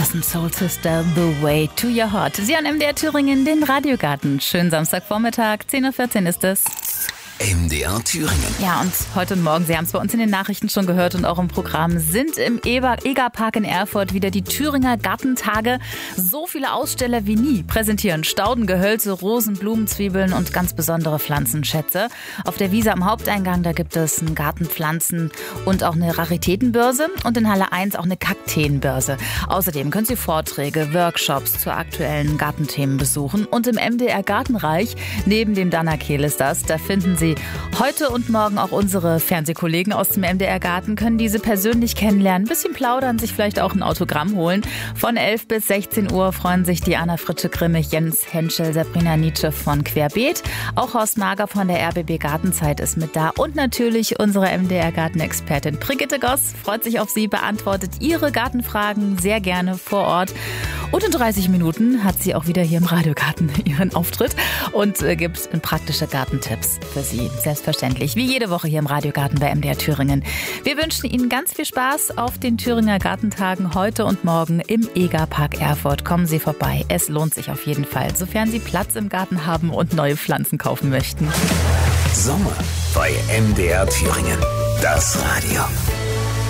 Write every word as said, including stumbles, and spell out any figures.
Soul Sister, The Way to Your Heart. Sie an M D R Thüringen, den Radiogarten. Schönen Samstagvormittag, zehn Uhr vierzehn ist es. M D R Thüringen. Ja, und heute und morgen, Sie haben es bei uns in den Nachrichten schon gehört und auch im Programm, sind im Egerpark in Erfurt wieder die Thüringer Gartentage. So viele Aussteller wie nie präsentieren Stauden, Gehölze, Rosen, Blumen, Zwiebeln und ganz besondere Pflanzenschätze. Auf der Wiese am Haupteingang, da gibt es einen Gartenpflanzen und auch eine Raritätenbörse und in Halle eins auch eine Kakteenbörse. Außerdem können Sie Vorträge, Workshops zu aktuellen Gartenthemen besuchen. Und im M D R Gartenreich, neben dem Dannerkehl ist das, da finden Sie heute und morgen auch unsere Fernsehkollegen aus dem M D R Garten, können diese persönlich kennenlernen, ein bisschen plaudern, sich vielleicht auch ein Autogramm holen. Von elf bis sechzehn Uhr freuen sich die Anna Fritsche-Grimmig, Jens Henschel, Sabrina Nietzsche von Querbeet. Auch Horst Mager von der R B B Gartenzeit ist mit da. Und natürlich unsere M D R Gartenexpertin Brigitte Goss freut sich auf Sie, beantwortet Ihre Gartenfragen sehr gerne vor Ort. Und in dreißig Minuten hat sie auch wieder hier im Radiogarten ihren Auftritt und äh, gibt praktische Gartentipps für Sie. Selbstverständlich, wie jede Woche hier im Radiogarten bei M D R Thüringen. Wir wünschen Ihnen ganz viel Spaß auf den Thüringer Gartentagen heute und morgen im Egerpark Erfurt. Kommen Sie vorbei. Es lohnt sich auf jeden Fall, sofern Sie Platz im Garten haben und neue Pflanzen kaufen möchten. Sommer bei M D R Thüringen. Das Radio.